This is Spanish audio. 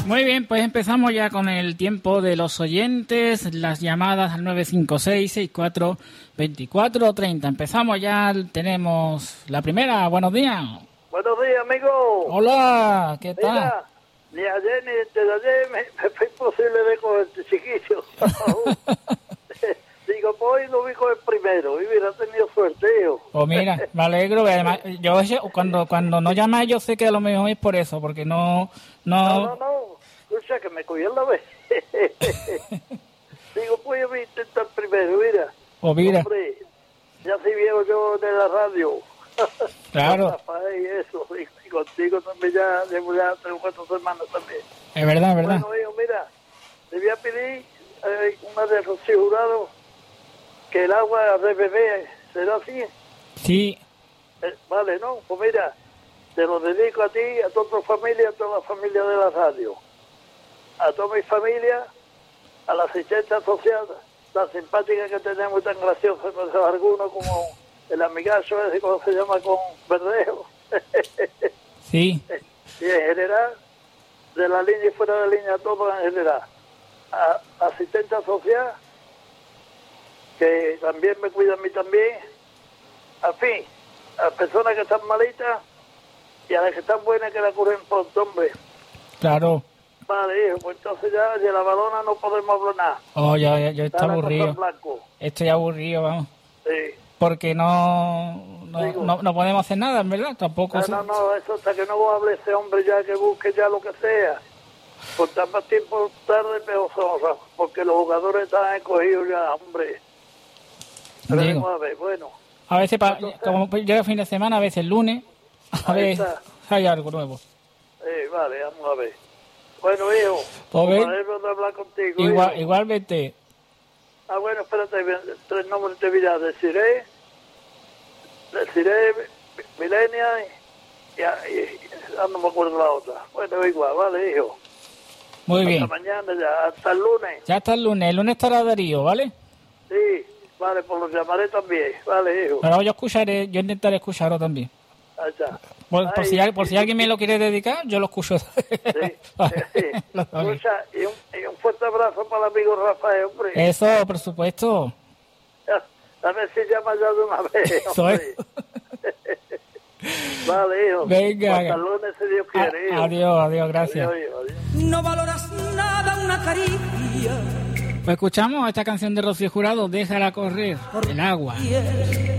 Muy bien, pues empezamos ya con el tiempo de los oyentes, las llamadas al 956-64-24-30. Empezamos ya, tenemos la primera. Buenos días. Buenos días, amigo. Hola, ¿qué tal? Mira, ni ayer ni antes de ayer me fue imposible de cogerte, chiquillo. Digo, pues hoy lo vi con el primero y mira, he tenido suerte, hijo. Pues mira, me alegro. Además, yo cuando no llamas, yo sé que a lo mejor es por eso, porque no. Escucha, que me cogí en la vez. Digo, pues yo voy a intentar primero, mira. O mira. Hombre, ya soy viejo yo de la radio. Claro. Rafael y eso, y contigo también ya llevo ya 3 o 4 semanas también. Es verdad, es verdad. Bueno, hijo, mira, te voy a pedir una de Rocío Jurado, que el agua de bebé, ¿será así? Sí. Vale, ¿no? Pues mira, te lo dedico a ti, a toda tu familia, a toda la familia de la radio, a toda mi familia, a la asistente social, tan simpática que tenemos, tan graciosa, con algunos como el amigazo ese, ¿cómo se llama? Con Verdejo. Sí. Y en general, de la línea y fuera de la línea, todo en general. A asistente social, que también me cuida a mí también. En fin, a las personas que están malitas y a las que están buenas que la curen pronto, hombre. Claro. Vale, hijo, pues entonces ya de la balona no podemos hablar nada. Oh, ya estoy aburrido. Blanco. Estoy aburrido, vamos. Sí. Porque no podemos hacer nada, en verdad, tampoco. No, eso hasta que no hable ese hombre ya, que busque ya lo que sea. Por tan más tiempo tarde, peor son, porque los jugadores están escogidos ya, hombre. Pero vamos a ver, bueno. A veces, como llega el fin de semana, a veces el lunes, a ver, hay algo nuevo. Vale, vamos a ver. Bueno, hijo, de hablar contigo. Igualmente. Bueno, espérate, 3 nombres de vida. Deciré, Milenia y no me acuerdo la otra. Bueno, igual, vale, hijo. Muy bien. Hasta mañana ya, hasta el lunes. Ya hasta el lunes estará Darío, ¿vale? Sí, vale, pues los llamaré también, vale, hijo. Pero yo intentaré escucharlo también. Allá. Por si alguien me lo quiere dedicar, yo lo escucho. Sí. Escucha, y un fuerte abrazo para el amigo Rafael, hombre. Eso, por supuesto. A ver si llama ya de una vez. Eso es. Vale, hijo. Venga. Hasta el lunes, si Dios quiere, hijo. Adiós, gracias. Adiós. No valoras nada una caricia. Pues escuchamos esta canción de Rocío Jurado, Déjala correr, el agua.